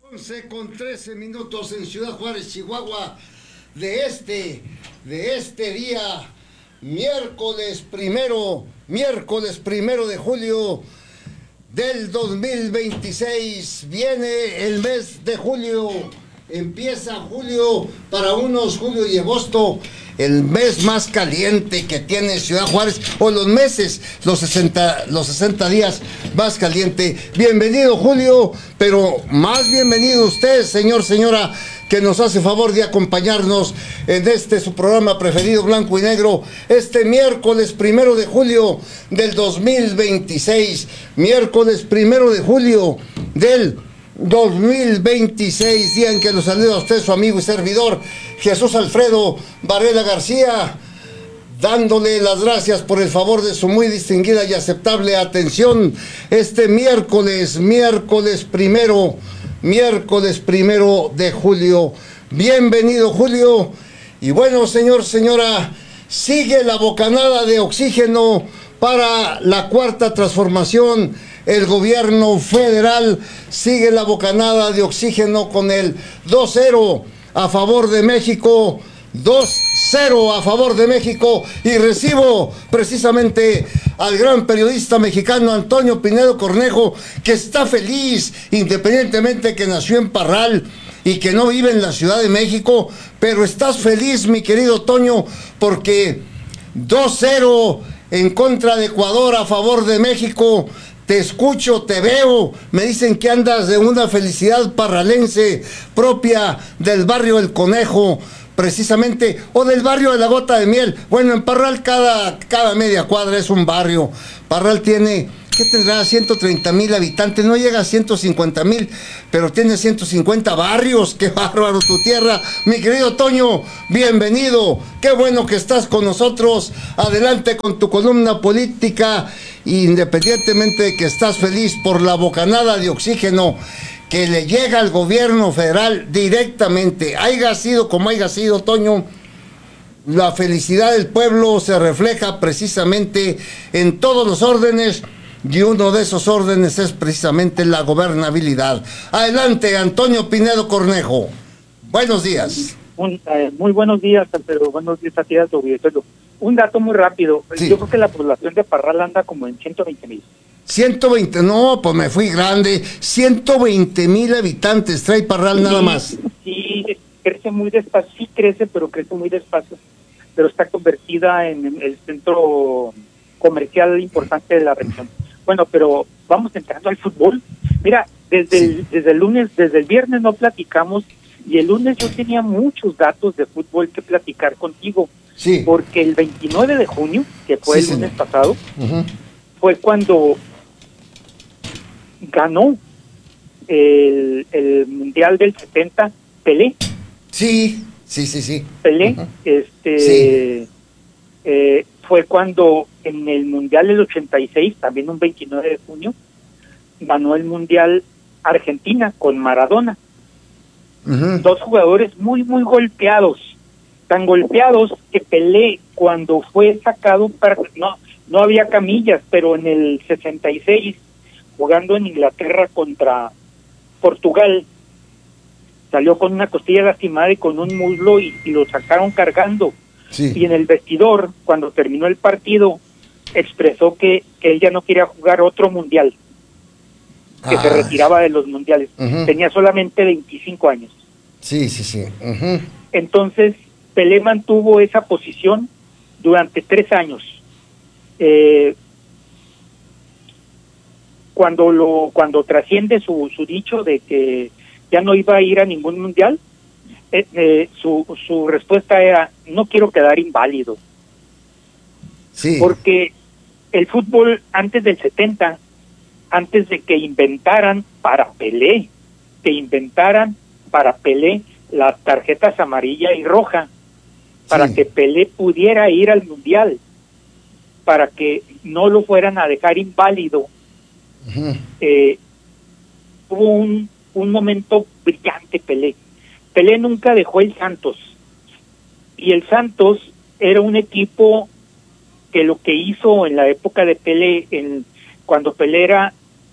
11:13 en Ciudad Juárez, Chihuahua, de este día, miércoles primero de julio del 2026. Viene el mes de julio, empieza julio, para unos julio y agosto, el mes más caliente que tiene Ciudad Juárez, o los meses, los 60 días más caliente. Bienvenido Julio, pero más bienvenido usted, señora, que nos hace favor de acompañarnos en su programa preferido, Blanco y Negro, este miércoles 1 de julio del 2026, miércoles 1 de julio del 2026, día en que nos saluda a usted su amigo y servidor Jesús Alfredo Varela García, dándole las gracias por el favor de su muy distinguida y aceptable atención este miércoles primero de julio. Bienvenido Julio. Y bueno, señora, sigue la bocanada de oxígeno para la cuarta transformación. El gobierno federal sigue la bocanada de oxígeno con el 2-0 a favor de México. 2-0 a favor de México, y recibo precisamente al gran periodista mexicano Antonio Pinedo Cornejo, que está feliz, independientemente que nació en Parral y que no vive en la Ciudad de México, pero estás feliz, mi querido Toño, porque 2-0 en contra de Ecuador a favor de México. Te escucho, te veo, me dicen que andas de una felicidad parralense propia del barrio El Conejo, precisamente, o del barrio de la Gota de Miel. Bueno, en Parral cada media cuadra es un barrio. Parral tiene, ¿qué tendrá? 130,000 habitantes, no llega a 150,000, pero tiene 150 barrios. ¡Qué bárbaro tu tierra! Mi querido Toño, bienvenido, qué bueno que estás con nosotros. Adelante con tu columna política, independientemente de que estás feliz por la bocanada de oxígeno que le llega al gobierno federal directamente. Haya sido como haya sido, Toño, la felicidad del pueblo se refleja precisamente en todos los órdenes, y uno de esos órdenes es precisamente la gobernabilidad. Adelante, Antonio Pinedo Cornejo. Buenos días. Muy buenos días, pero buenos días a ti, a tu auditorio. Un dato muy rápido. Sí. Yo creo que la población de Parral anda como en 120,000. 120, no, pues me fui grande. 120,000 habitantes trae Parral, nada más. Sí, crece muy despacio, sí crece, pero crece muy despacio. Pero está convertida en el centro comercial importante de la región. Bueno, pero vamos entrando al fútbol. Mira, desde el viernes no platicamos, y el lunes yo tenía muchos datos de fútbol que platicar contigo. Sí. Porque el 29 de junio, que fue el lunes pasado, fue cuando ganó el Mundial del 70 Pelé. Sí. Pelé, fue cuando en el Mundial del 86, también un 29 de junio, ganó el Mundial Argentina con Maradona. Dos jugadores muy golpeados, tan golpeados que Pelé, cuando fue sacado, no había camillas, pero en el 66, jugando en Inglaterra contra Portugal, salió con una costilla lastimada y con un muslo, y lo sacaron cargando. Sí. Y en el vestidor, cuando terminó el partido, expresó que él ya no quería jugar otro mundial, que se retiraba de los mundiales. Tenía solamente 25 años. Sí. Entonces, Pelé mantuvo esa posición durante 3 años. Cuando trasciende su dicho de que ya no iba a ir a ningún mundial, su respuesta era: no quiero quedar inválido. Sí. Porque el fútbol antes del 70, antes de que inventaran para Pelé las tarjetas amarilla y roja, para que Pelé pudiera ir al mundial, para que no lo fueran a dejar inválido, hubo un momento brillante. Pelé nunca dejó el Santos, y el Santos era un equipo que lo que hizo en la época de Pelé, cuando Pelé era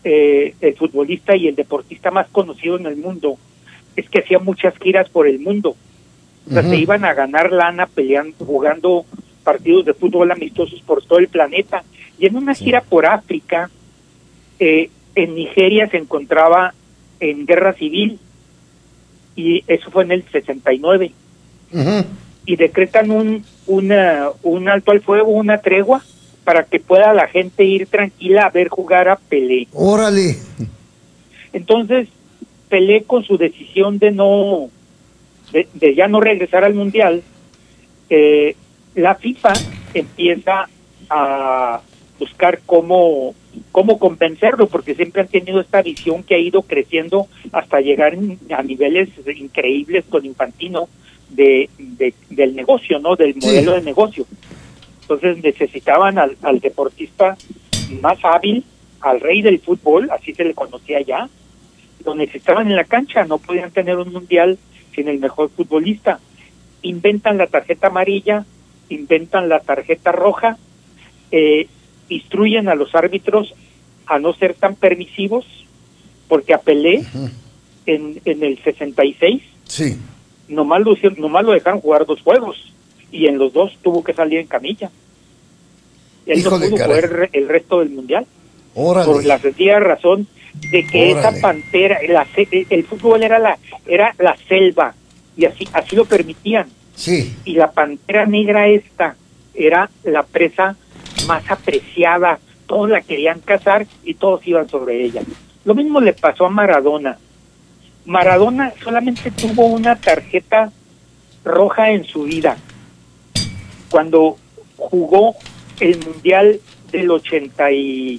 el futbolista y el deportista más conocido en el mundo, es que hacía muchas giras por el mundo. O sea, se iban a ganar lana peleando, jugando partidos de fútbol amistosos por todo el planeta. Y en una gira por África, en Nigeria se encontraba en guerra civil, y eso fue en el 69. Y decretan un alto al fuego, una tregua, para que pueda la gente ir tranquila a ver jugar a Pelé. ¡Órale! Entonces, Pelé, con su decisión de ya no regresar al Mundial, la FIFA empieza a buscar cómo convencerlo, porque siempre han tenido esta visión que ha ido creciendo hasta llegar a niveles increíbles con Infantino del negocio, ¿no? Del modelo de negocio. Entonces necesitaban al deportista más hábil, al rey del fútbol, así se le conocía ya. Lo necesitaban en la cancha, no podían tener un mundial sin el mejor futbolista. Inventan la tarjeta amarilla, inventan la tarjeta roja, instruyen a los árbitros a no ser tan permisivos, porque a Pelé en el 66 nomás lo dejaron jugar 2 juegos, y en los 2 tuvo que salir en camilla. Él no pudo jugar el resto del mundial. ¡Órale! Por la sencilla razón de que esa pantera, el fútbol era la selva, y así lo permitían. Sí. Y la pantera negra esta era la presa más apreciada, todos la querían cazar y todos iban sobre ella. Lo mismo le pasó a Maradona. Maradona solamente tuvo una tarjeta roja en su vida, cuando jugó el Mundial del 82.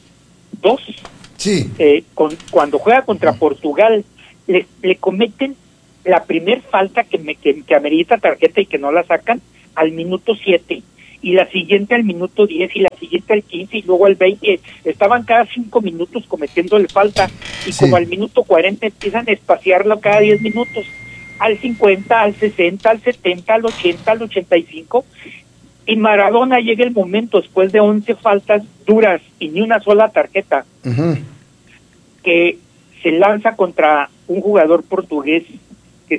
Cuando juega contra Portugal, le cometen la primer falta que amerita tarjeta y que no la sacan al minuto 7, y la siguiente al minuto 10, y la siguiente al 15, y luego al 20. Estaban cada 5 minutos cometiéndole falta, y como al minuto 40 empiezan a espaciarlo cada 10 minutos, al 50, al 60, al 70, al 80, al 85, y Maradona llega el momento, después de 11 faltas duras y ni una sola tarjeta, que se lanza contra un jugador portugués yo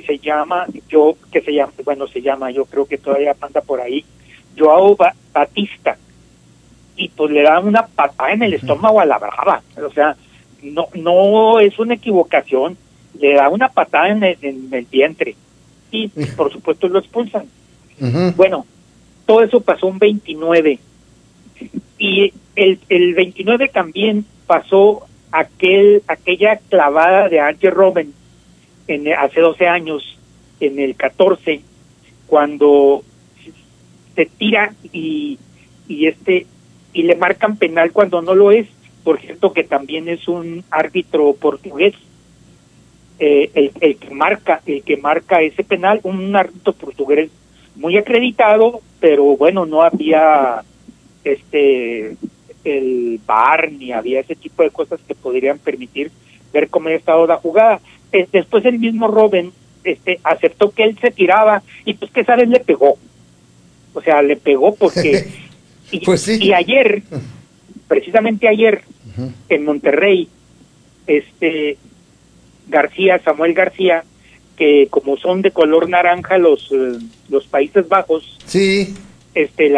creo que todavía anda por ahí, Joao Batista, y pues le dan una patada en el estómago a la brava. O sea, no es una equivocación, le da una patada en el vientre, y por supuesto lo expulsan. Bueno, todo eso pasó un 29, y el 29 también pasó aquella clavada de Arjen Robben hace 12 años, en el 14, cuando se tira y le marcan penal cuando no lo es. Por cierto, que también es un árbitro portugués el que marca ese penal, un árbitro portugués muy acreditado, pero bueno, no había el VAR, ni había ese tipo de cosas que podrían permitir ver cómo había estado la jugada. Después el mismo Robben aceptó que él se tiraba, y pues que sabes, le pegó. O sea, le pegó porque pues sí. Y ayer, precisamente ayer, en Monterrey, Samuel García, que como son de color naranja los Países Bajos, la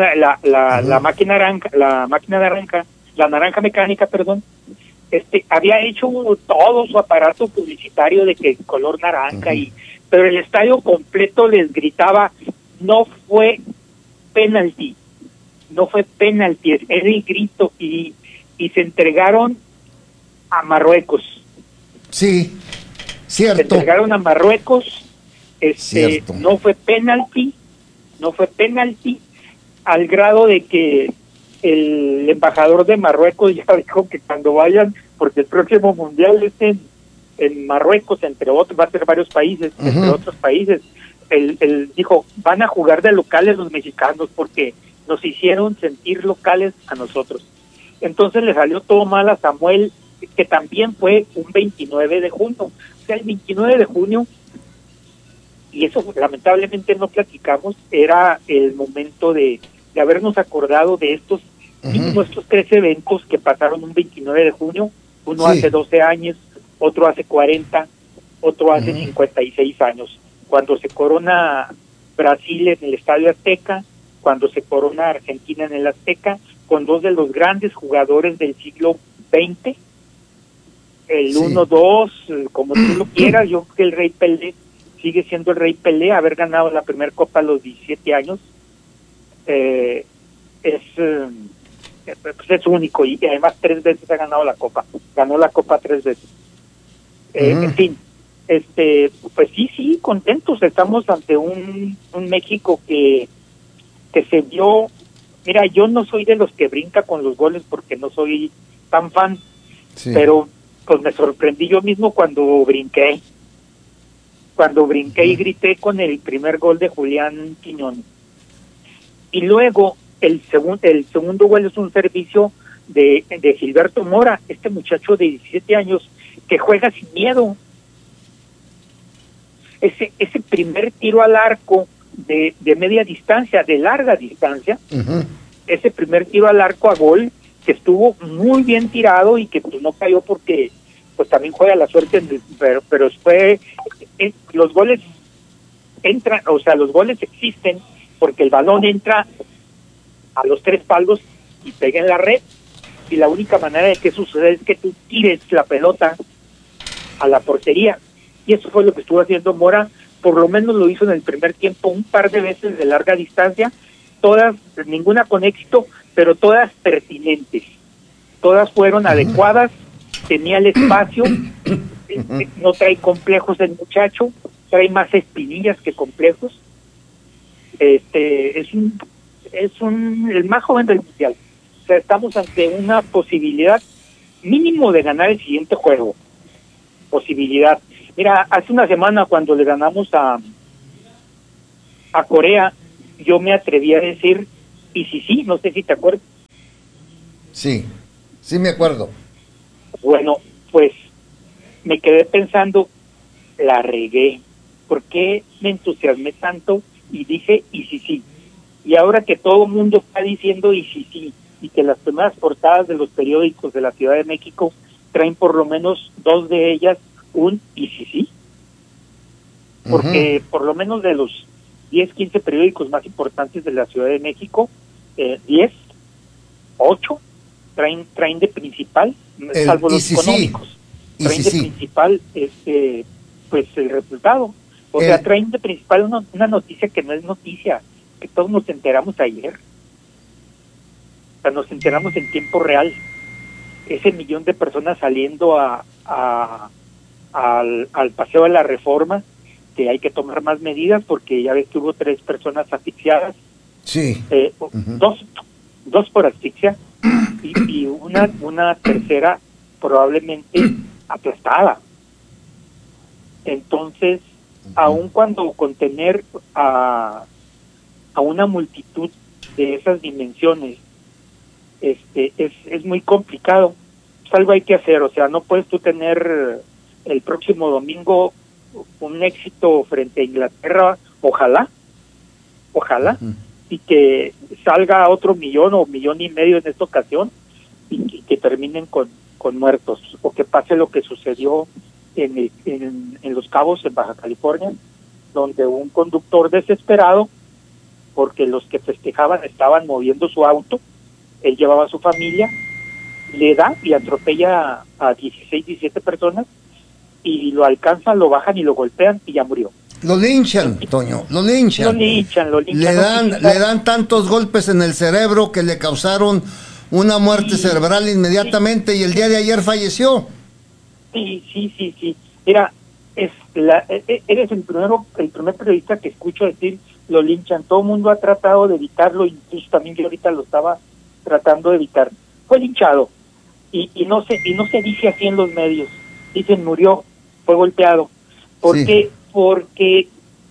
naranja mecánica, perdón, había hecho todo su aparato publicitario de que color naranja, pero el estadio completo les gritaba: no fue penalti, es el grito, y se entregaron a Marruecos. Sí, cierto. Se entregaron a Marruecos, no fue penalti, al grado de que el embajador de Marruecos ya dijo que cuando vayan, porque el próximo mundial es en Marruecos, entre otros, va a ser varios países, entre otros países, él dijo: van a jugar de locales los mexicanos porque nos hicieron sentir locales a nosotros. Entonces le salió todo mal a Samuel, que también fue un 29 de junio. O sea, el 29 de junio, y eso lamentablemente no platicamos, era el momento de habernos acordado de estos 3 eventos que pasaron un 29 de junio, Uno hace 12 años, otro hace 40, otro hace 56 años. Cuando se corona Brasil en el Estadio Azteca, cuando se corona Argentina en el Azteca, con dos de los grandes jugadores del siglo XX, el 1-2, como tú lo quieras. Yo creo que el Rey Pelé sigue siendo el Rey Pelé, haber ganado la primera Copa a los 17 años, es único, y además 3 veces ha ganado la Copa, ganó la Copa 3 veces. En fin, pues sí, contentos, estamos ante un México que se vio. Mira, yo no soy de los que brinca con los goles porque no soy tan fan, pero pues me sorprendí yo mismo cuando brinqué y grité con el primer gol de Julián Quiñones. Y luego el segundo gol es un servicio de Gilberto Mora, este muchacho de 17 años que juega sin miedo. Ese primer tiro al arco de media distancia, de larga distancia, ese primer tiro al arco a gol, que estuvo muy bien tirado y que pues no cayó porque pues también juega la suerte, pero fue, los goles entran, o sea, los goles existen porque el balón entra a los 3 palos y pega en la red, y la única manera de que suceda es que tú tires la pelota a la portería, y eso fue lo que estuvo haciendo Mora. Por lo menos lo hizo en el primer tiempo un par de veces de larga distancia, todas, ninguna con éxito, pero todas pertinentes, todas fueron adecuadas, tenía el espacio, no trae complejos el muchacho, trae más espinillas que complejos. Es el más joven del mundial. O sea, estamos ante una posibilidad mínimo de ganar el siguiente juego. Posibilidad. Mira, hace una semana cuando le ganamos a Corea, yo me atreví a decir, y sí, no sé si te acuerdas. Sí me acuerdo. Bueno, pues me quedé pensando, la regué. ¿Por qué me entusiasmé tanto y dije, y sí? Y ahora que todo el mundo está diciendo, y sí, y que las primeras portadas de los periódicos de la Ciudad de México traen por lo menos 2 de ellas un y sí, porque por lo menos de los 10, 15 periódicos más importantes de la Ciudad de México, 10, 8 traen de principal, salvo los económicos, traen de principal pues el resultado. O sea, traen de principal una noticia que no es noticia, que todos nos enteramos ayer. O sea, nos enteramos en tiempo real. Ese millón de personas saliendo al Paseo de la Reforma, que hay que tomar más medidas porque ya ves que hubo 3 personas asfixiadas. Sí. 2 por asfixia y una tercera probablemente aplastada. Entonces, aun cuando contener a una multitud de esas dimensiones es muy complicado, pues algo hay que hacer. O sea, no puedes tú tener el próximo domingo un éxito frente a Inglaterra, ojalá, y que salga otro 1 millón o 1,5 millones en esta ocasión, y que terminen con muertos, o que pase lo que sucedió en Los Cabos, en Baja California, donde un conductor desesperado, porque los que festejaban estaban moviendo su auto, él llevaba a su familia, le da y atropella a 16, 17 personas, y lo alcanzan, lo bajan y lo golpean y ya murió. Lo linchan, Toño, lo linchan. Le dan tantos golpes en el cerebro que le causaron una muerte cerebral inmediatamente, y el día de ayer falleció. Sí. Mira, eres el primer periodista que escucho decir lo linchan. Todo el mundo ha tratado de evitarlo, incluso también yo ahorita lo estaba tratando de evitar. Fue linchado y no se dice así en los medios. Dicen murió, fue golpeado. ¿Por qué? Porque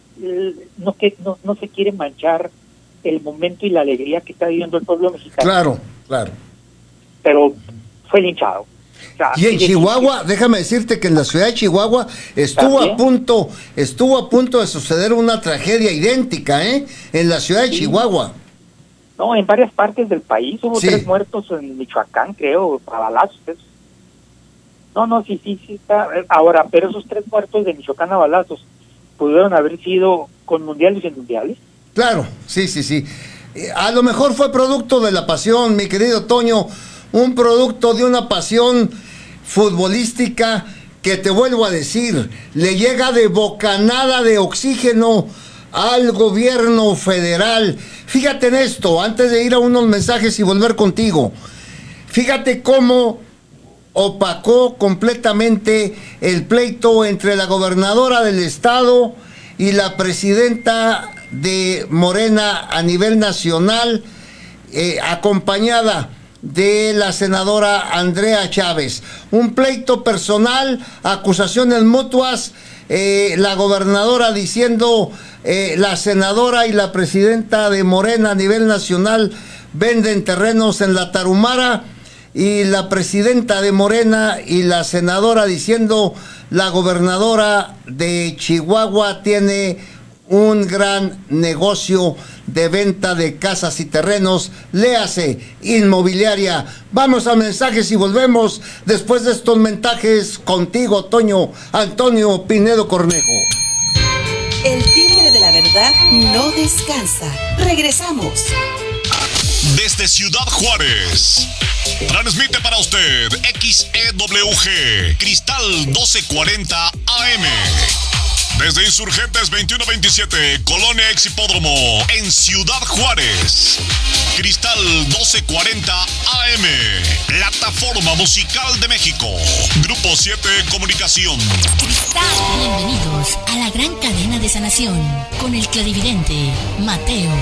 no se quiere manchar el momento y la alegría que está viviendo el pueblo mexicano. Claro. Pero fue linchado. O sea, y en Chihuahua, déjame decirte que en la ciudad de Chihuahua estuvo a punto de suceder una tragedia idéntica, en la ciudad de Chihuahua. No, en varias partes del país hubo 3 muertos en Michoacán, creo, a balazos. No, sí está. Ahora, pero esos 3 muertos de Michoacán a balazos pudieron haber sido con mundiales y sin mundiales. Claro, sí. A lo mejor fue producto de la pasión, mi querido Toño, un producto de una pasión futbolística que, te vuelvo a decir, le llega de bocanada de oxígeno al gobierno federal. Fíjate en esto, antes de ir a unos mensajes y volver contigo. Fíjate cómo opacó completamente el pleito entre la gobernadora del estado y la presidenta de Morena a nivel nacional, acompañada de la senadora Andrea Chávez. Un pleito personal, acusaciones mutuas, la gobernadora diciendo la senadora y la presidenta de Morena a nivel nacional venden terrenos en la Tarahumara, y la presidenta de Morena y la senadora diciendo la gobernadora de Chihuahua tiene un gran negocio de venta de casas y terrenos, léase inmobiliaria. Vamos a mensajes y volvemos después de estos mensajes contigo, Toño Antonio Pinedo Cornejo. El timbre de la verdad no descansa. Regresamos. Desde Ciudad Juárez, transmite para usted XEWG Cristal 1240 AM. Desde Insurgentes 2127, Colonia Ex Hipódromo, en Ciudad Juárez. Cristal 1240 AM, Plataforma Musical de México. Grupo 7 Comunicación. Bienvenidos a la gran cadena de sanación con el clarividente Mateo.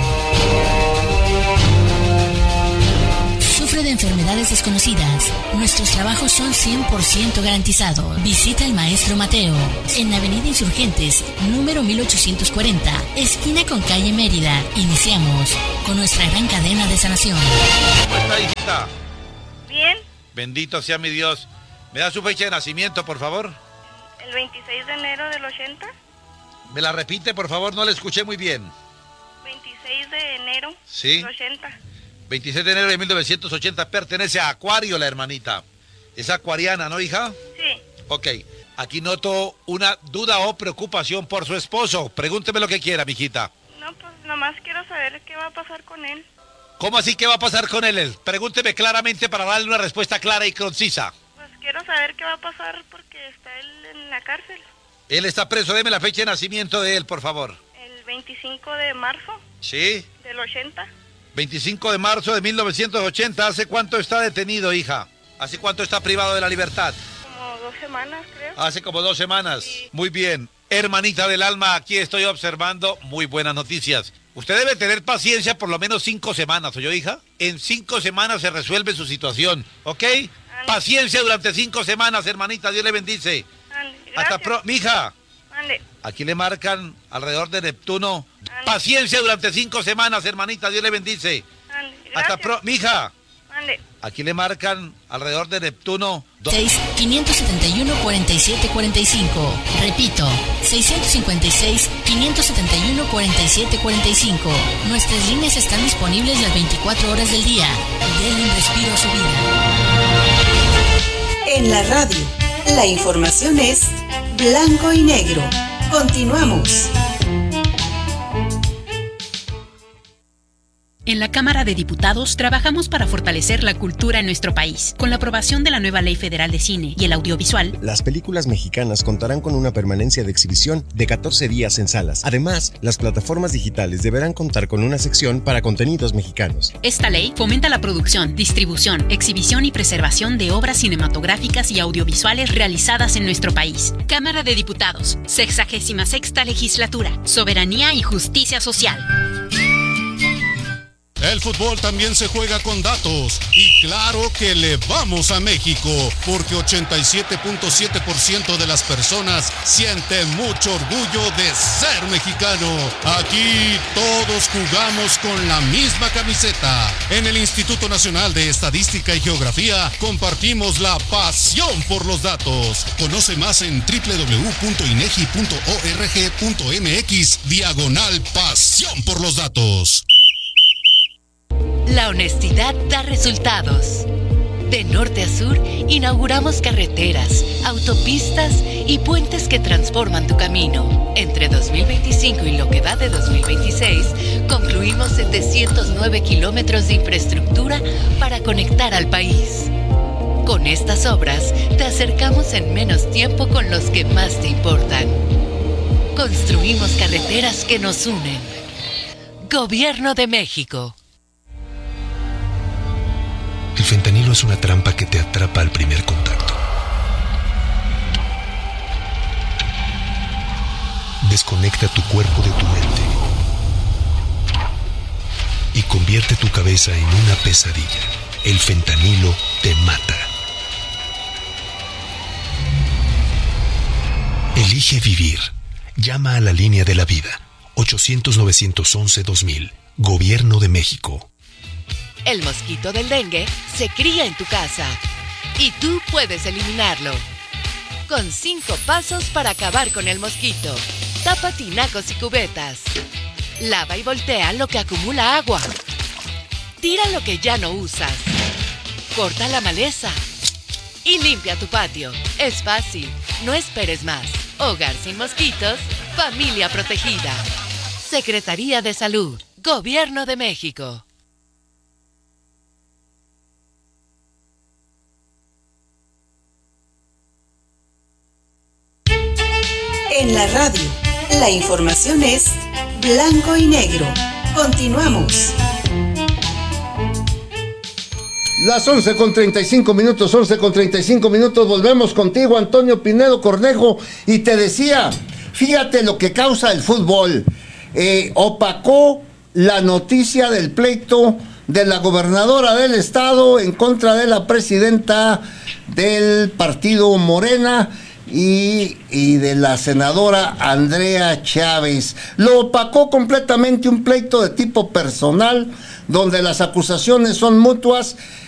Sufre de enfermedades desconocidas. Nuestros trabajos son 100% garantizados. Visita al maestro Mateo en Avenida Insurgentes, número 1840, esquina con calle Mérida. Iniciamos con nuestra gran cadena de sanación. ¿Cómo está, hijita? Bien. Bendito sea mi Dios. ¿Me da su fecha de nacimiento, por favor? El 26 de enero del 80. ¿Me la repite, por favor? No la escuché muy bien. 26 de enero ¿Sí? del 80. 26 de enero de 1980, pertenece a Acuario, la hermanita. Es acuariana, ¿no, hija? Sí. Ok, aquí noto una duda o preocupación por su esposo. Pregúnteme lo que quiera, mijita. No, pues nomás quiero saber qué va a pasar con él. ¿Cómo así? ¿Qué va a pasar con él? Pregúnteme claramente para darle una respuesta clara y concisa. Pues quiero saber qué va a pasar porque está él en la cárcel. Él está preso, deme la fecha de nacimiento de él, por favor. El 25 de marzo ¿Sí? del 80. 25 de marzo de 1980, ¿hace cuánto está detenido, hija? ¿Hace cuánto está privado de la libertad? Como 2 semanas, creo. Hace como 2 semanas. Sí. Muy bien. Hermanita del alma, aquí estoy observando muy buenas noticias. Usted debe tener paciencia por lo menos 5 semanas, ¿oyó, hija? En 5 semanas se resuelve su situación, ¿ok? Paciencia durante 5 semanas, hermanita, Dios le bendice. Hasta mija. Ande. Aquí le marcan alrededor de Neptuno. Paciencia durante 5 semanas, hermanita, Dios le bendice. Hasta mija. Ande. Aquí le marcan alrededor de Neptuno. 6-571-4745. Repito, 656-571-4745. Nuestras líneas están disponibles las 24 horas del día. Denle un respiro a su vida. En la radio, la información es blanco y negro. Continuamos. En la Cámara de Diputados trabajamos para fortalecer la cultura en nuestro país. Con la aprobación de la nueva Ley Federal de Cine y el Audiovisual, las películas mexicanas contarán con una permanencia de exhibición de 14 días en salas. Además, las plataformas digitales deberán contar con una sección para contenidos mexicanos. Esta ley fomenta la producción, distribución, exhibición y preservación de obras cinematográficas y audiovisuales realizadas en nuestro país. Cámara de Diputados, 66ª Legislatura, Soberanía y Justicia Social. El fútbol también se juega con datos y claro que le vamos a México porque 87.7% de las personas sienten mucho orgullo de ser mexicano. Aquí todos jugamos con la misma camiseta. En el Instituto Nacional de Estadística y Geografía compartimos la pasión por los datos. Conoce más en www.inegi.org.mx/pasión por los datos. La honestidad da resultados. De norte a sur, inauguramos carreteras, autopistas y puentes que transforman tu camino. Entre 2025 y lo que va de 2026, concluimos 709 kilómetros de infraestructura para conectar al país. Con estas obras, te acercamos en menos tiempo con los que más te importan. Construimos carreteras que nos unen. Gobierno de México. El fentanilo es una trampa que te atrapa al primer contacto. Desconecta tu cuerpo de tu mente y convierte tu cabeza en una pesadilla. El fentanilo te mata. Elige vivir. Llama a la línea de la vida. 800-911-2000. Gobierno de México. El mosquito del dengue se cría en tu casa y tú puedes eliminarlo. Con 5 pasos para acabar con el mosquito. Tapa tinacos y cubetas. Lava y voltea lo que acumula agua. Tira lo que ya no usas. Corta la maleza. Y limpia tu patio. Es fácil. No esperes más. Hogar sin mosquitos. Familia protegida. Secretaría de Salud. Gobierno de México. En la radio, la información es blanco y negro. Continuamos. Las 11:35 minutos, 11:35 minutos, volvemos contigo, Antonio Pinedo Cornejo, y te decía, fíjate lo que causa el fútbol. Opacó la noticia del pleito de la gobernadora del estado en contra de la presidenta del partido Morena y de la senadora Andrea Chávez. Lo opacó completamente, un pleito de tipo personal, donde las acusaciones son mutuas